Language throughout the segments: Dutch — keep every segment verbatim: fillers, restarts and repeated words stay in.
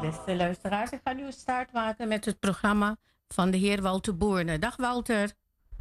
Beste luisteraars, ik ga nu een start maken met het programma van de heer Walter Boerne. Dag Walter.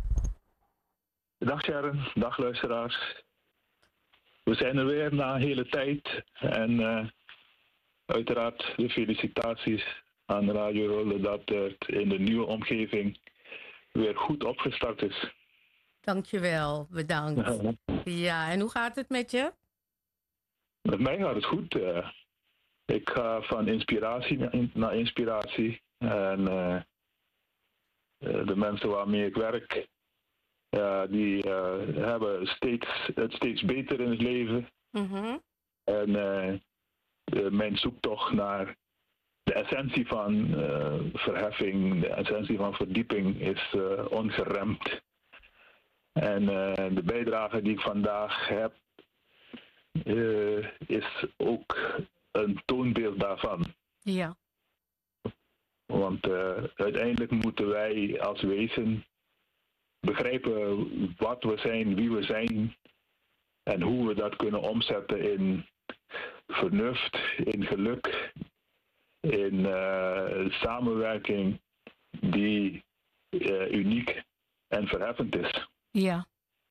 Dag Sharon, dag luisteraars. We zijn er weer na een hele tijd en uh, uiteraard de felicitaties aan Radio Rolle dat het in de nieuwe omgeving weer goed opgestart is. Dankjewel, bedankt. Ja, ja, en hoe gaat het met je? Met mij gaat het goed. Uh, ik ga van inspiratie naar inspiratie en uh, de mensen waarmee ik werk, ja, die uh, hebben steeds, het steeds beter in het leven. Mm-hmm. En uh, de, mijn zoektocht naar de essentie van uh, verheffing, de essentie van verdieping is uh, ongeremd. En uh, de bijdrage die ik vandaag heb, uh, is ook een toonbeeld daarvan. Ja. Want uh, uiteindelijk moeten wij als wezen begrijpen wat we zijn, wie we zijn en hoe we dat kunnen omzetten in vernuft, in geluk, in uh, samenwerking die uh, uniek en verheffend is. Ja.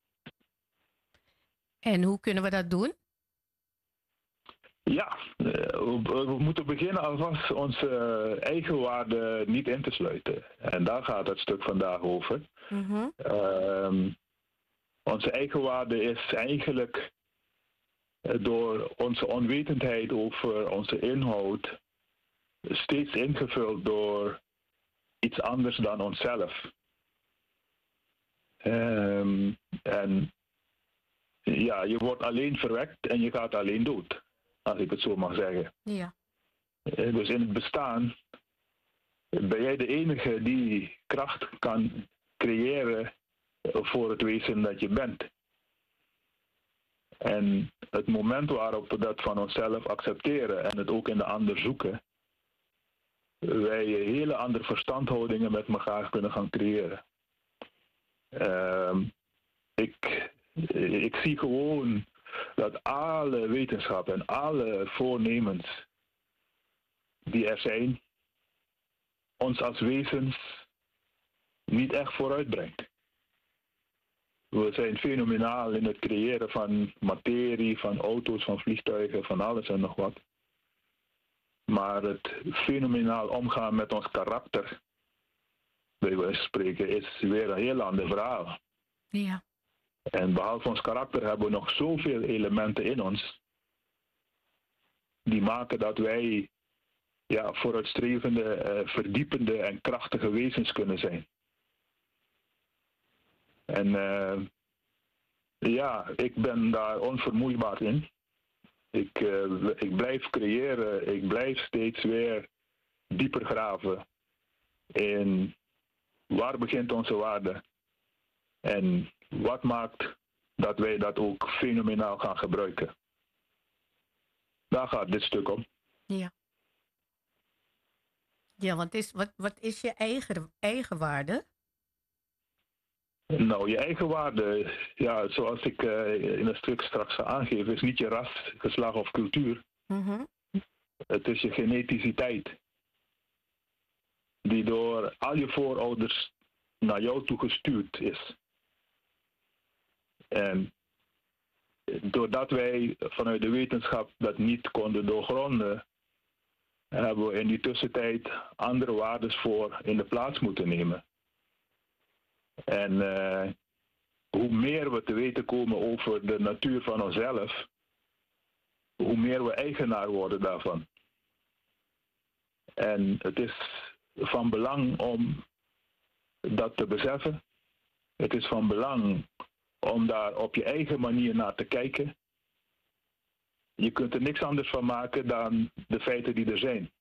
En hoe kunnen we dat doen? Ja, we, we moeten beginnen alvast onze eigen waarde niet in te sluiten. En daar gaat het stuk vandaag over. Mm-hmm. Um, onze eigen waarde is eigenlijk door onze onwetendheid over onze inhoud steeds ingevuld door iets anders dan onszelf. Um, en ja, je wordt alleen verwekt en je gaat alleen dood. Als ik het zo mag zeggen. Ja. Dus in het bestaan ben jij de enige die kracht kan creëren voor het wezen dat je bent. En het moment waarop we dat van onszelf accepteren en het ook in de ander zoeken, wij hele andere verstandhoudingen met elkaar kunnen gaan creëren. Uh, ik, ik zie gewoon dat alle wetenschap en alle voornemens die er zijn, ons als wezens niet echt vooruitbrengt. We zijn fenomenaal in het creëren van materie, van auto's, van vliegtuigen, van alles en nog wat. Maar het fenomenaal omgaan met ons karakter, bij wijze van spreken, is weer een heel ander verhaal. Ja. En behalve ons karakter hebben we nog zoveel elementen in ons die maken dat wij ja, vooruitstrevende, uh, verdiepende en krachtige wezens kunnen zijn. En uh, ja, ik ben daar onvermoeibaar in. Ik, uh, ik blijf creëren, ik blijf steeds weer dieper graven in waar begint onze waarde en wat maakt dat wij dat ook fenomenaal gaan gebruiken. Daar gaat dit stuk om. Ja. Ja, want is, wat, wat is je eigen, eigen waarde? Nou, je eigen waarde, ja, zoals ik uh, in het stuk straks ga aangeven, is niet je ras, geslacht of cultuur. Mm-hmm. Het is je geneticiteit. Die door al je voorouders naar jou toe gestuurd is. En doordat wij vanuit de wetenschap dat niet konden doorgronden, hebben we in die tussentijd andere waarden voor in de plaats moeten nemen. En uh, hoe meer we te weten komen over de natuur van onszelf, hoe meer we eigenaar worden daarvan. En het is van belang om dat te beseffen. Het is van belang om daar op je eigen manier naar te kijken. Je kunt er niks anders van maken dan de feiten die er zijn.